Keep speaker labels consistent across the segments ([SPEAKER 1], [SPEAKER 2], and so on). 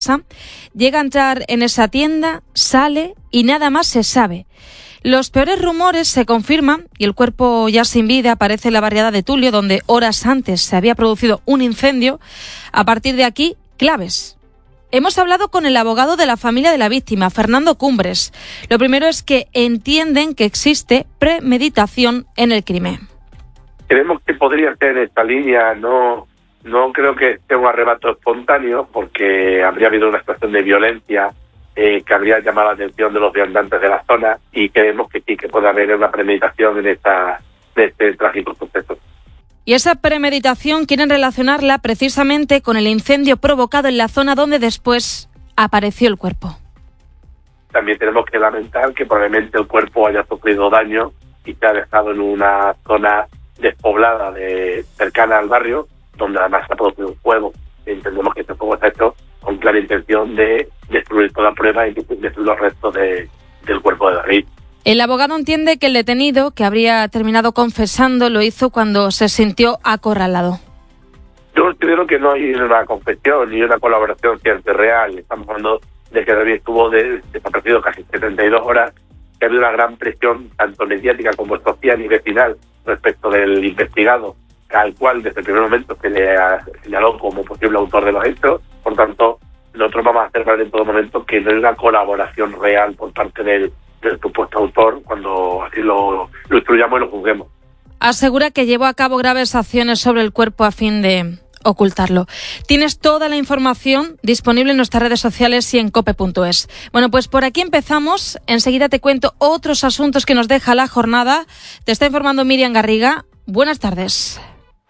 [SPEAKER 1] llega a entrar en esa tienda, sale y nada más se sabe. Los peores rumores se confirman y el cuerpo ya sin vida aparece en la barriada de Tulio, donde horas antes se había producido un incendio. A partir de aquí, claves. Hemos hablado con el abogado de la familia de la víctima, Fernando Cumbres. Lo primero es que entienden que existe premeditación en el crimen.
[SPEAKER 2] Creemos que podría ser esta línea, no creo que sea un arrebato espontáneo, porque habría habido una situación de violencia que habría llamado la atención de los viandantes de la zona, y creemos que sí, que puede haber una premeditación en este trágico suceso.
[SPEAKER 1] Y esa premeditación quieren relacionarla precisamente con el incendio provocado en la zona donde después apareció el cuerpo.
[SPEAKER 2] También tenemos que lamentar que probablemente el cuerpo haya sufrido daño y se ha dejado en una zona despoblada cercana al barrio, donde además se ha producido un fuego. Entendemos que este fuego está hecho con clara intención de destruir toda prueba y destruir los restos del cuerpo de David.
[SPEAKER 1] El abogado entiende que el detenido, que habría terminado confesando, lo hizo cuando se sintió acorralado.
[SPEAKER 2] Yo considero que no hay una confesión ni una colaboración cierta y real. Estamos hablando de que David estuvo desaparecido casi 72 horas, que ha habido una gran presión, tanto mediática como social y vecinal, respecto del investigado, al cual desde el primer momento se le señaló como posible autor de los hechos. Por tanto, nosotros vamos a hacer ver en todo momento que no hay una colaboración real por parte del supuesto autor cuando así lo instruyamos y lo juzguemos.
[SPEAKER 1] Asegura que llevó a cabo graves acciones sobre el cuerpo a fin de ocultarlo. Tienes toda la información disponible en nuestras redes sociales y en cope.es. Bueno, pues por aquí empezamos. Enseguida te cuento otros asuntos que nos deja la jornada. Te está informando Miriam Garriga. Buenas tardes.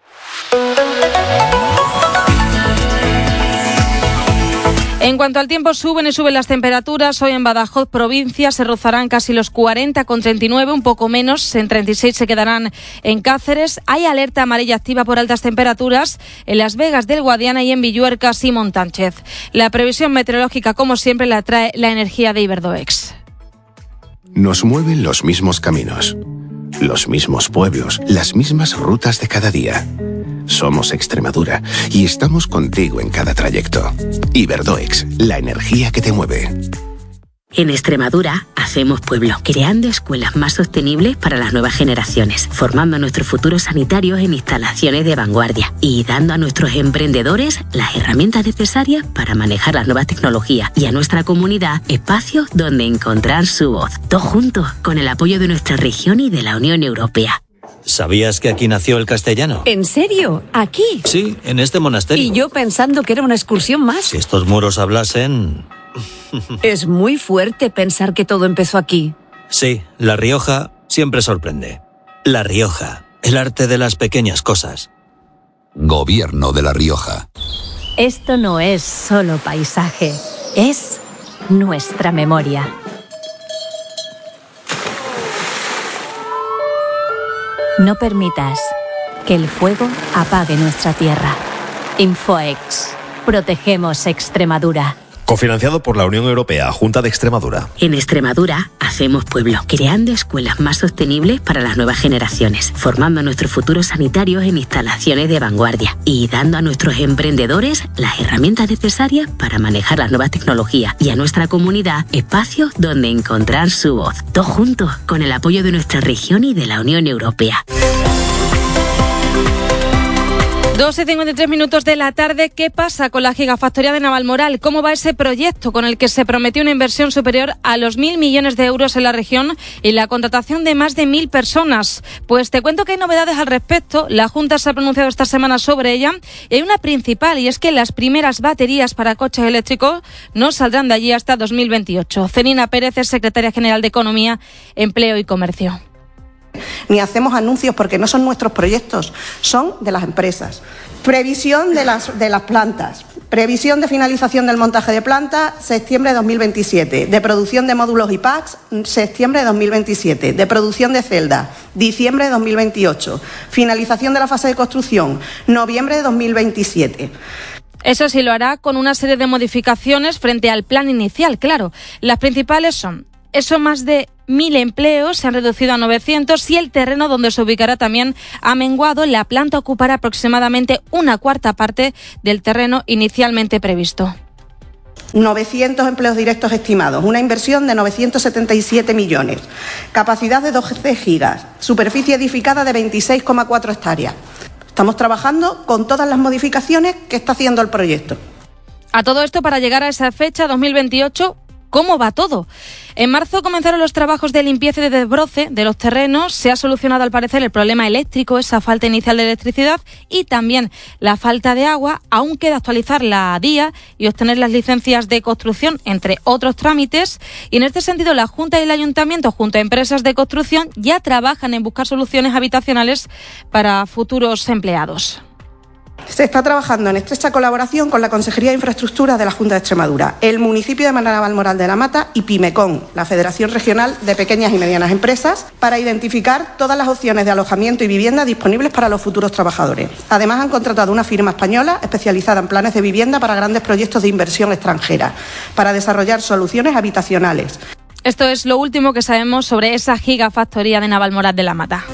[SPEAKER 1] En cuanto al tiempo, suben las temperaturas. Hoy en Badajoz, provincia, se rozarán casi los 40 con 39, un poco menos, en 36 se quedarán en Cáceres. Hay alerta amarilla activa por altas temperaturas en Las Vegas del Guadiana y en Villuerca, Simón Tánchez. La previsión meteorológica, como siempre, la trae la energía de Iberdoex.
[SPEAKER 3] Nos mueven los mismos caminos, los mismos pueblos, las mismas rutas de cada día. Somos Extremadura y estamos contigo en cada trayecto. Iberdoex, la energía que te mueve.
[SPEAKER 4] En Extremadura hacemos pueblo, creando escuelas más sostenibles para las nuevas generaciones, formando a nuestros futuros sanitarios en instalaciones de vanguardia y dando a nuestros emprendedores las herramientas necesarias para manejar las nuevas tecnologías y a nuestra comunidad espacios donde encontrar su voz. Todos juntos, con el apoyo de nuestra región y de la Unión Europea.
[SPEAKER 5] ¿Sabías que aquí nació el castellano?
[SPEAKER 6] ¿En serio? ¿Aquí?
[SPEAKER 5] Sí, en este monasterio.
[SPEAKER 6] Y yo pensando que era una excursión más.
[SPEAKER 5] Si estos muros hablasen...
[SPEAKER 6] Es muy fuerte pensar que todo empezó aquí.
[SPEAKER 5] Sí, La Rioja siempre sorprende. La Rioja, el arte de las pequeñas cosas.
[SPEAKER 7] Gobierno de La Rioja.
[SPEAKER 8] Esto no es solo paisaje, es nuestra memoria. No permitas que el fuego apague nuestra tierra. Infoex. Protegemos Extremadura.
[SPEAKER 9] Cofinanciado por la Unión Europea, Junta de Extremadura.
[SPEAKER 4] En Extremadura hacemos pueblo, creando escuelas más sostenibles para las nuevas generaciones, formando a nuestros futuros sanitarios en instalaciones de vanguardia y dando a nuestros emprendedores las herramientas necesarias para manejar las nuevas tecnologías y a nuestra comunidad espacios donde encontrar su voz. Todos juntos, con el apoyo de nuestra región y de la Unión Europea.
[SPEAKER 1] 12:53 de la tarde. ¿Qué pasa con la gigafactoría de Navalmoral? ¿Cómo va ese proyecto con el que se prometió una inversión superior a los 1.000 millones de euros en la región y la contratación de más de 1.000 personas? Pues te cuento que hay novedades al respecto. La Junta se ha pronunciado esta semana sobre ella y hay una principal, y es que las primeras baterías para coches eléctricos no saldrán de allí hasta 2028. Celina Pérez es secretaria general de Economía, Empleo y Comercio.
[SPEAKER 10] Ni hacemos anuncios porque no son nuestros proyectos, son de las empresas. Previsión de las plantas. Previsión de finalización del montaje de planta, septiembre de 2027. De producción de módulos y packs, septiembre de 2027. De producción de celdas, diciembre de 2028. Finalización de la fase de construcción, noviembre de 2027.
[SPEAKER 1] Eso sí, lo hará con una serie de modificaciones frente al plan inicial, claro. Las principales son... más de 1.000 empleos se han reducido a 900 y el terreno donde se ubicará también ha menguado. La planta ocupará aproximadamente 1/4 parte del terreno inicialmente previsto.
[SPEAKER 10] 900 empleos directos estimados, una inversión de 977 millones, capacidad de 12 gigas, superficie edificada de 26,4 hectáreas. Estamos trabajando con todas las modificaciones que está haciendo el proyecto.
[SPEAKER 1] A todo esto, para llegar a esa fecha, 2028, ¿cómo va todo? En marzo comenzaron los trabajos de limpieza y de desbroce de los terrenos. Se ha solucionado, al parecer, el problema eléctrico, esa falta inicial de electricidad y también la falta de agua. Aún queda actualizar la DIA y obtener las licencias de construcción, entre otros trámites. Y en este sentido, la Junta y el Ayuntamiento, junto a empresas de construcción, ya trabajan en buscar soluciones habitacionales para futuros empleados.
[SPEAKER 10] Se está trabajando en estrecha colaboración con la Consejería de Infraestructuras de la Junta de Extremadura, el municipio de Navalmoral de la Mata y Pimecon, la Federación Regional de Pequeñas y Medianas Empresas, para identificar todas las opciones de alojamiento y vivienda disponibles para los futuros trabajadores. Además, han contratado una firma española especializada en planes de vivienda para grandes proyectos de inversión extranjera, para desarrollar soluciones habitacionales.
[SPEAKER 1] Esto es lo último que sabemos sobre esa gigafactoría de Navalmoral de la Mata.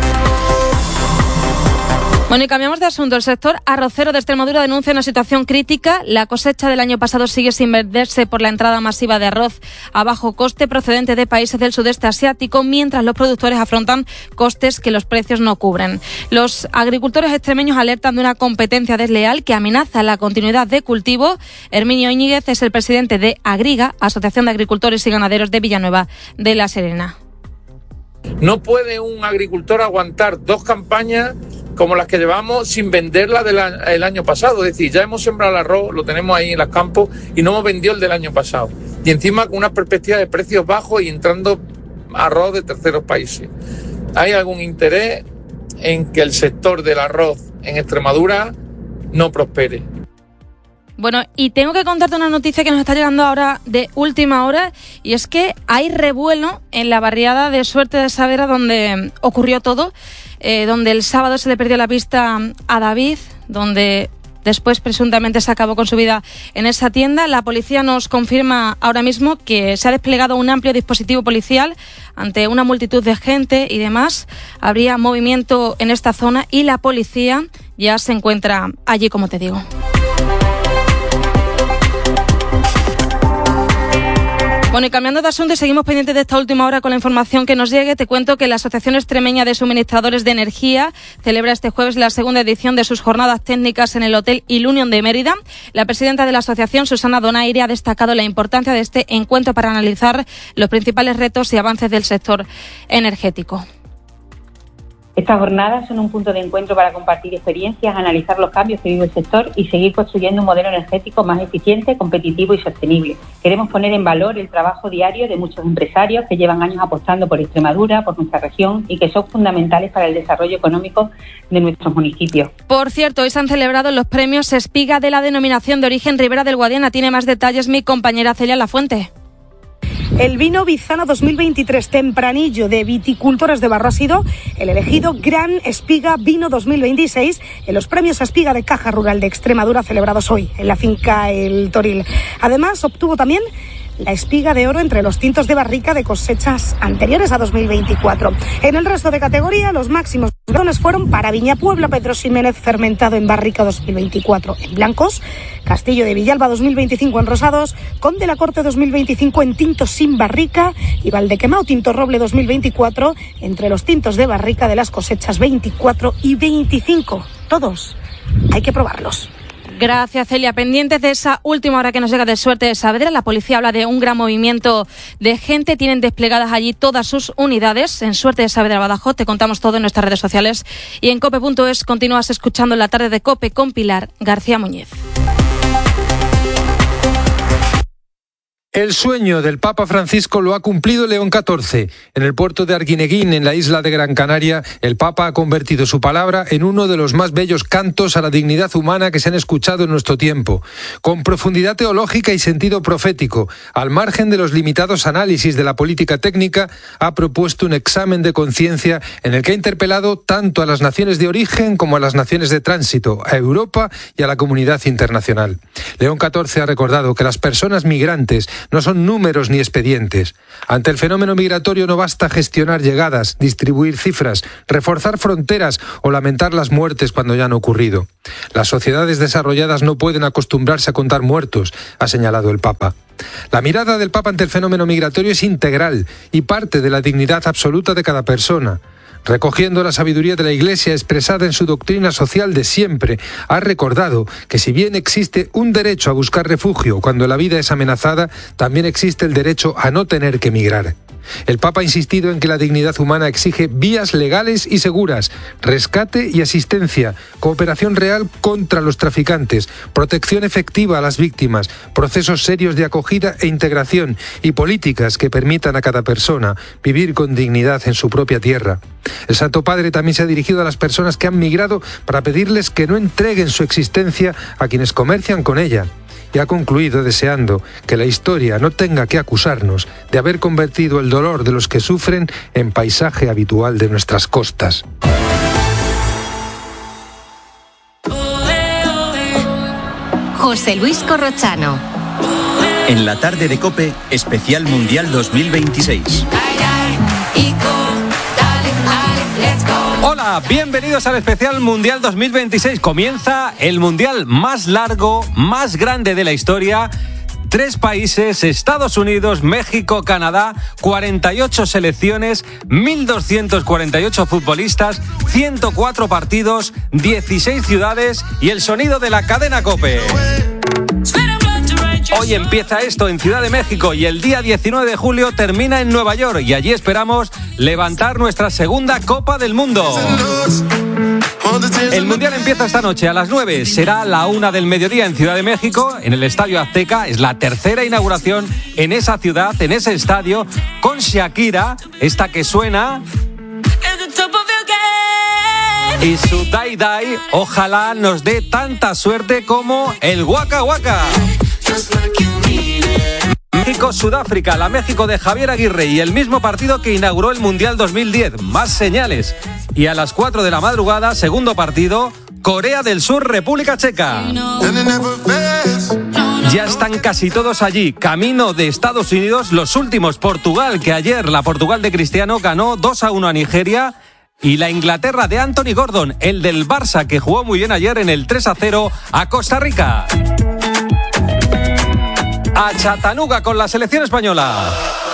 [SPEAKER 1] Bueno, y cambiamos de asunto. El sector arrocero de Extremadura denuncia una situación crítica. La cosecha del año pasado sigue sin venderse por la entrada masiva de arroz a bajo coste procedente de países del sudeste asiático, mientras los productores afrontan costes que los precios no cubren. Los agricultores extremeños alertan de una competencia desleal que amenaza la continuidad de cultivo. Herminio Íñiguez es el presidente de Agriga, Asociación de Agricultores y Ganaderos de Villanueva de la Serena.
[SPEAKER 11] No puede un agricultor aguantar 2 campañas como las que llevamos sin venderla el año pasado. Es decir, ya hemos sembrado el arroz, lo tenemos ahí en los campos y no hemos vendido el del año pasado. Y encima con una perspectiva de precios bajos y entrando arroz de terceros países. ¿Hay algún interés en que el sector del arroz en Extremadura no prospere?
[SPEAKER 1] Bueno, y tengo que contarte una noticia que nos está llegando ahora de última hora, y es que hay revuelo en la barriada de Suerte de Saavedra, donde ocurrió todo, donde el sábado se le perdió la pista a David, donde después presuntamente se acabó con su vida en esa tienda. La policía nos confirma ahora mismo que se ha desplegado un amplio dispositivo policial ante una multitud de gente y demás. Habría movimiento en esta zona y la policía ya se encuentra allí, como te digo. Bueno, y cambiando de asunto, y seguimos pendientes de esta última hora con la información que nos llegue. Te cuento que la Asociación Extremeña de Suministradores de Energía celebra este jueves la segunda edición de sus jornadas técnicas en el Hotel Ilunion de Mérida. La presidenta de la asociación, Susana Donaire, ha destacado la importancia de este encuentro para analizar los principales retos y avances del sector energético.
[SPEAKER 12] Estas jornadas son un punto de encuentro para compartir experiencias, analizar los cambios que vive el sector y seguir construyendo un modelo energético más eficiente, competitivo y sostenible. Queremos poner en valor el trabajo diario de muchos empresarios que llevan años apostando por Extremadura, por nuestra región y que son fundamentales para el desarrollo económico de nuestros municipios.
[SPEAKER 1] Por cierto, hoy se han celebrado los premios Espiga de la denominación de origen Ribera del Guadiana. Tiene más detalles mi compañera Celia Lafuente.
[SPEAKER 13] El vino Bizana 2023 Tempranillo de Viticultores de Barro ha sido el elegido Gran Espiga Vino 2026 en los premios Espiga de Caja Rural de Extremadura celebrados hoy en la finca El Toril. Además, obtuvo también la Espiga de Oro entre los tintos de barrica de cosechas anteriores a 2024. En el resto de categoría, los máximos galardones fueron para Viña Puebla Pedro Ximénez fermentado en barrica 2024 en blancos, Castillo de Villalba 2025 en rosados, Conde la Corte 2025 en tintos sin barrica y Valdequemao Tinto Roble 2024 entre los tintos de barrica de las cosechas 24 y 25. Todos hay que probarlos.
[SPEAKER 1] Gracias, Celia. Pendientes de esa última hora que nos llega de Suerte de Saavedra, la policía habla de un gran movimiento de gente. Tienen desplegadas allí todas sus unidades. En Suerte de Saavedra, Badajoz, te contamos todo en nuestras redes sociales. Y en cope.es continúas escuchando la tarde de COPE con Pilar García Muñiz.
[SPEAKER 14] El sueño del Papa Francisco lo ha cumplido León XIV. En el puerto de Arguineguín, en la isla de Gran Canaria, el Papa ha convertido su palabra en uno de los más bellos cantos a la dignidad humana que se han escuchado en nuestro tiempo. Con profundidad teológica y sentido profético, al margen de los limitados análisis de la política técnica, ha propuesto un examen de conciencia en el que ha interpelado tanto a las naciones de origen como a las naciones de tránsito, a Europa y a la comunidad internacional. León XIV ha recordado que las personas migrantes no son números ni expedientes. Ante el fenómeno migratorio no basta gestionar llegadas, distribuir cifras, reforzar fronteras o lamentar las muertes cuando ya han ocurrido. Las sociedades desarrolladas no pueden acostumbrarse a contar muertos, ha señalado el Papa. La mirada del Papa ante el fenómeno migratorio es integral y parte de la dignidad absoluta de cada persona. Recogiendo la sabiduría de la Iglesia expresada en su doctrina social de siempre, ha recordado que si bien existe un derecho a buscar refugio cuando la vida es amenazada, también existe el derecho a no tener que emigrar. El Papa ha insistido en que la dignidad humana exige vías legales y seguras, rescate y asistencia, cooperación real contra los traficantes, protección efectiva a las víctimas, procesos serios de acogida e integración y políticas que permitan a cada persona vivir con dignidad en su propia tierra. El Santo Padre también se ha dirigido a las personas que han migrado para pedirles que no entreguen su existencia a quienes comercian con ella. Y ha concluido deseando que la historia no tenga que acusarnos de haber convertido el dolor de los que sufren en paisaje habitual de nuestras costas.
[SPEAKER 15] José Luis Corrochano.
[SPEAKER 16] En la tarde de COPE, especial Mundial 2026.
[SPEAKER 17] Hola, bienvenidos al especial Mundial 2026. Comienza el Mundial más largo, más grande de la historia. 3 países, Estados Unidos, México, Canadá, 48 selecciones, 1.248 futbolistas, 104 partidos, 16 ciudades y el sonido de la cadena COPE. Hoy empieza esto en Ciudad de México y el día 19 de julio termina en Nueva York y allí esperamos levantar nuestra segunda Copa del Mundo. El Mundial empieza esta noche a las 9, será la 1 del mediodía en Ciudad de México, en el Estadio Azteca. Es la tercera inauguración en esa ciudad, en ese estadio, con Shakira, esta que suena, y su Dai Dai. Ojalá nos dé tanta suerte como el Waka Waka. México-Sudáfrica, la México de Javier Aguirre y el mismo partido que inauguró el Mundial 2010. Más señales. Y a las 4 de la madrugada, segundo partido, Corea del Sur-República Checa. Ya están casi todos allí, camino de Estados Unidos. Los últimos, Portugal, que ayer la Portugal de Cristiano ganó 2-1 a Nigeria. Y la Inglaterra de Anthony Gordon, el del Barça, que jugó muy bien ayer en el 3-0 a Costa Rica. A Chattanooga con la selección española.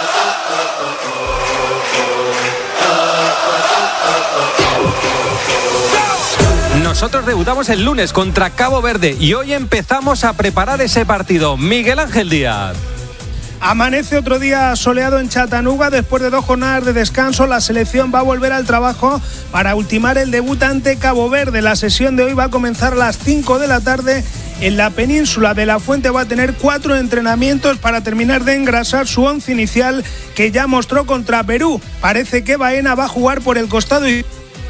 [SPEAKER 17] Nosotros debutamos el lunes contra Cabo Verde y hoy empezamos a preparar ese partido. Miguel Ángel Díaz.
[SPEAKER 18] Amanece otro día soleado en Chattanooga. Después de 2 jornadas de descanso, la selección va a volver al trabajo para ultimar el debut ante Cabo Verde. La sesión de hoy va a comenzar a las 5 de la tarde en la península. De la Fuente va a tener 4 entrenamientos para terminar de engrasar su once inicial que ya mostró contra Perú. Parece que Baena va a jugar por el costado y...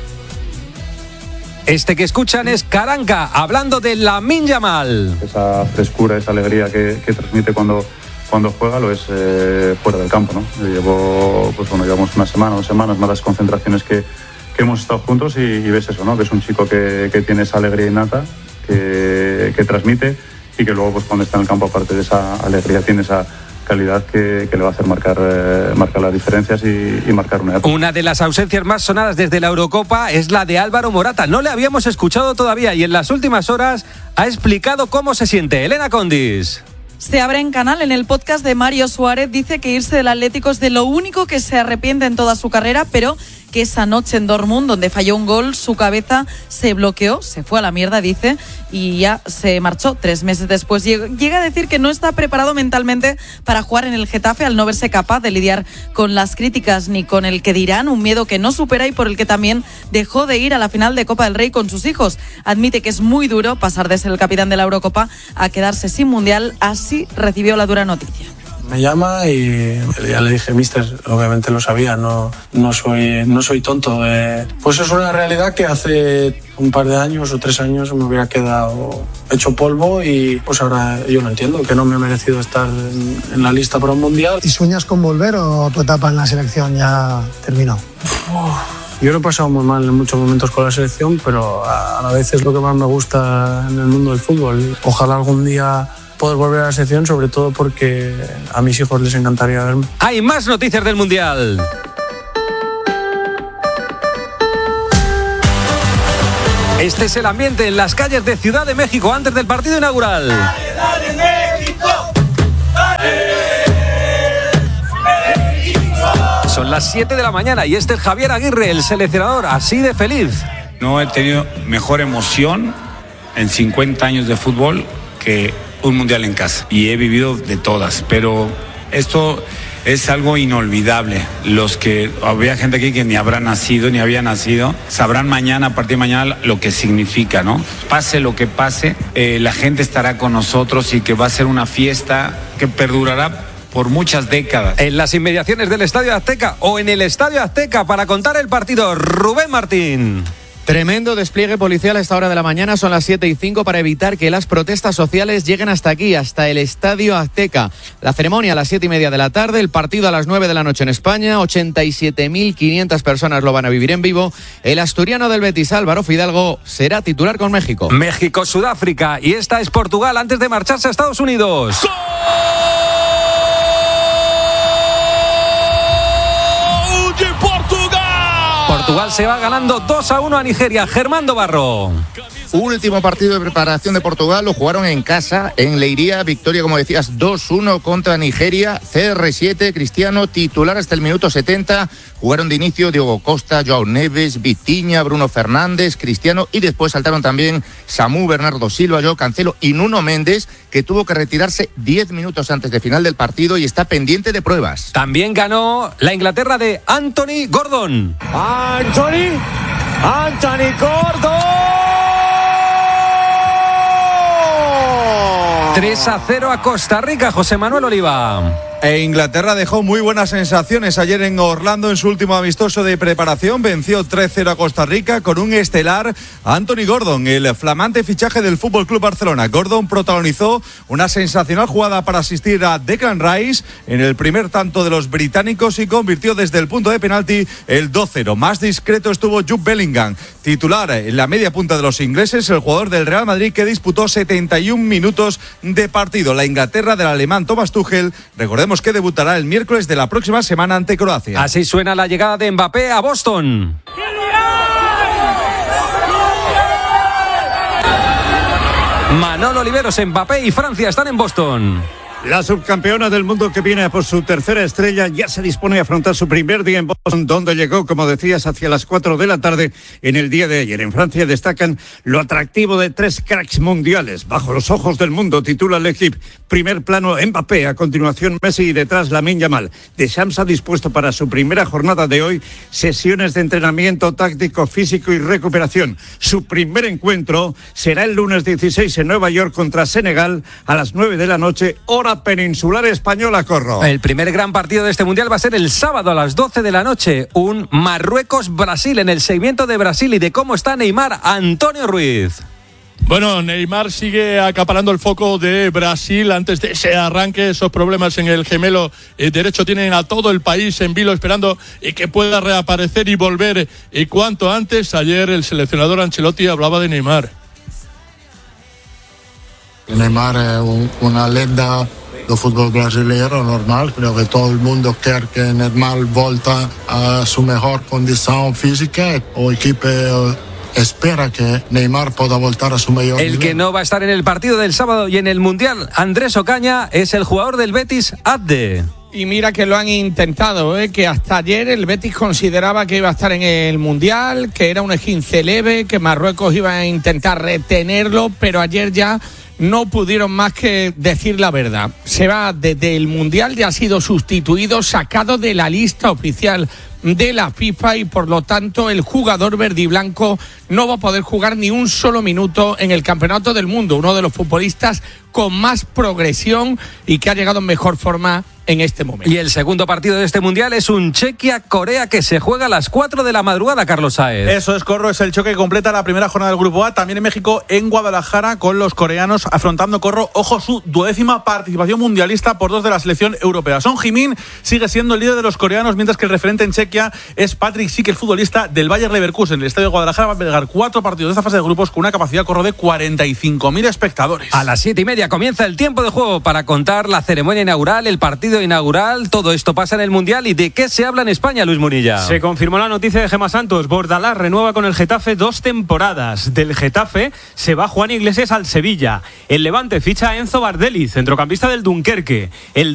[SPEAKER 17] Este que escuchan es Karanka, hablando de Lamine Yamal.
[SPEAKER 19] Esa frescura, esa alegría que transmite cuando juega lo es fuera del campo, ¿no? Llevamos una semana, 2 semanas, más las concentraciones que hemos estado juntos y ves eso, ¿no? Ves un chico que tiene esa alegría innata, que transmite y que luego pues cuando está en el campo, aparte de esa alegría, tiene esa calidad que le va a hacer marcar las diferencias y marcar una época.
[SPEAKER 17] Una de las ausencias más sonadas desde la Eurocopa es la de Álvaro Morata. No le habíamos escuchado todavía y en las últimas horas ha explicado cómo se siente. Elena Condis.
[SPEAKER 20] Se abre en canal. En el podcast de Mario Suárez dice que irse del Atlético es de lo único que se arrepiente en toda su carrera, pero que esa noche en Dortmund, donde falló un gol, su cabeza se bloqueó, se fue a la mierda, dice, y ya se marchó 3 meses después. Llega a decir que no está preparado mentalmente para jugar en el Getafe al no verse capaz de lidiar con las críticas ni con el que dirán, un miedo que no supera y por el que también dejó de ir a la final de Copa del Rey con sus hijos. Admite que es muy duro pasar de ser el capitán de la Eurocopa a quedarse sin Mundial. Así recibió la dura noticia.
[SPEAKER 21] Me llama y ya le dije, mister, obviamente lo sabía, no soy tonto. Pues es una realidad que hace un par de años o 3 años me hubiera quedado hecho polvo y pues ahora yo lo entiendo, que no me he merecido estar en la lista para un Mundial.
[SPEAKER 22] ¿Y sueñas con volver o tu etapa en la selección ya terminó?
[SPEAKER 21] Yo lo he pasado muy mal en muchos momentos con la selección, pero a la vez es lo que más me gusta en el mundo del fútbol. Ojalá algún día poder volver a la selección, sobre todo porque a mis hijos les encantaría verme.
[SPEAKER 17] Hay más noticias del Mundial. Este es el ambiente en las calles de Ciudad de México antes del partido inaugural.
[SPEAKER 2] ¡Dale, dale, México! ¡Dale!
[SPEAKER 17] Son las 7 de la mañana y este es Javier Aguirre, el seleccionador, así de feliz.
[SPEAKER 3] No he tenido mejor emoción en 50 años de fútbol que un mundial en casa. Y he vivido de todas, pero esto es algo inolvidable. Los que había gente aquí que ni habrá nacido, ni había nacido, sabrán mañana, a partir de mañana, lo que significa, ¿no? Pase lo que pase, la gente estará con nosotros y que va a ser una fiesta que perdurará por muchas décadas.
[SPEAKER 17] En las inmediaciones del Estadio Azteca o en el Estadio Azteca para contar el partido, Rubén Martín.
[SPEAKER 23] Tremendo despliegue policial a esta hora de la mañana, son las 7:05 para evitar que las protestas sociales lleguen hasta aquí, hasta el Estadio Azteca. La ceremonia a las 7:30 de la tarde, el partido a las 9 de la noche en España, 87.500 personas lo van a vivir en vivo. El asturiano del Betis, Álvaro Fidalgo, será titular con México.
[SPEAKER 17] México-Sudáfrica y esta es Portugal antes de marcharse a Estados Unidos. ¡Gol! Portugal se va ganando 2-1 a Nigeria. Germán Barro.
[SPEAKER 24] Último partido de preparación de Portugal, lo jugaron en casa, en Leiria, victoria, como decías, 2-1 contra Nigeria. CR7, Cristiano, titular hasta el minuto 70. Jugaron de inicio Diogo Costa, Joao Neves, Vitinha, Bruno Fernández, Cristiano, y después saltaron también Samu, Bernardo Silva, Joao Cancelo y Nuno Méndez, que tuvo que retirarse 10 minutos antes del final del partido y está pendiente de pruebas.
[SPEAKER 17] También ganó la Inglaterra de Anthony Gordon.
[SPEAKER 2] Anthony Gordon.
[SPEAKER 17] 3-0 a Costa Rica, José Manuel Oliva.
[SPEAKER 25] Inglaterra dejó muy buenas sensaciones ayer en Orlando en su último amistoso de preparación. Venció 3-0 a Costa Rica con un estelar, Anthony Gordon, el flamante fichaje del FC Barcelona. Gordon protagonizó una sensacional jugada para asistir a Declan Rice en el primer tanto de los británicos y convirtió desde el punto de penalti el 2-0. Más discreto estuvo Jude Bellingham, titular en la media punta de los ingleses, el jugador del Real Madrid que disputó 71 minutos de partido. La Inglaterra del alemán Thomas Tuchel, recordemos que debutará el miércoles de la próxima semana ante Croacia.
[SPEAKER 17] Así suena la llegada de Mbappé a Boston. Manolo Oliveros, Mbappé y Francia están en Boston.
[SPEAKER 26] La subcampeona del mundo que viene por su tercera estrella ya se dispone a afrontar su primer día en Boston, donde llegó, como decías, hacia las 4 de la tarde en el día de ayer. En Francia destacan lo atractivo de 3 cracks mundiales. Bajo los ojos del mundo, titula el equipo. Primer plano Mbappé, a continuación Messi y detrás Lamine Yamal. Deschamps ha dispuesto para su primera jornada de hoy sesiones de entrenamiento táctico, físico y recuperación. Su primer encuentro será el lunes 16 en Nueva York contra Senegal a las 9 de la noche, hora peninsular española, Corro.
[SPEAKER 17] El primer gran partido de este mundial va a ser el sábado a las 12 de la noche, un Marruecos-Brasil. En el seguimiento de Brasil y de cómo está Neymar, Antonio Ruiz.
[SPEAKER 27] Bueno, Neymar sigue acaparando el foco de Brasil antes de ese arranque. Esos problemas en el gemelo derecho tienen a todo el país en vilo esperando que pueda reaparecer y volver cuanto antes. Ayer el seleccionador Ancelotti hablaba de Neymar.
[SPEAKER 22] Neymar es una leyenda del fútbol brasileño normal. Creo que todo el mundo quiere que Neymar vuelva a su mejor condición física. El equipo espera que Neymar pueda voltar a su mayor nivel.
[SPEAKER 17] El que no va a estar en el partido del sábado y en el Mundial, Andrés Ocaña, es el jugador del Betis, Abde.
[SPEAKER 28] Y mira que lo han intentado, que hasta ayer el Betis consideraba que iba a estar en el Mundial, que era un esguince leve, que Marruecos iba a intentar retenerlo, pero ayer ya no pudieron más que decir la verdad. Se va desde el Mundial, ya ha sido sustituido, sacado de la lista oficial de la FIFA y por lo tanto el jugador verdiblanco no va a poder jugar ni un solo minuto en el Campeonato del Mundo, uno de los futbolistas con más progresión y que ha llegado en mejor forma en este momento.
[SPEAKER 17] Y el segundo partido de este Mundial es un Chequia-Corea que se juega a las 4 de la madrugada, Carlos Sáez.
[SPEAKER 4] Eso es, Corro, es el choque que completa la primera jornada del Grupo A, también en México, en Guadalajara, con los coreanos afrontando, Corro, ojo, su 12ª participación mundialista por 2 de la selección europea. Son Heung-min sigue siendo el líder de los coreanos, mientras que el referente en Chequia es Patrick Schick, el futbolista del Bayer Leverkusen. El estadio de Guadalajara va a pegar 4 partidos de esta fase de grupos con una capacidad, Corro, de 45.000 espectadores.
[SPEAKER 17] A las 7:30 comienza el tiempo de juego para contar la ceremonia inaugural, el partido inaugural. Todo esto pasa en el Mundial. ¿Y de qué se habla en España, Luis Munilla?
[SPEAKER 5] Se confirmó la noticia de Gemma Santos. Bordalás renueva con el Getafe 2 temporadas. Del Getafe se va Juan Iglesias al Sevilla. El Levante ficha a Enzo Bardelli, centrocampista del Dunkerque. El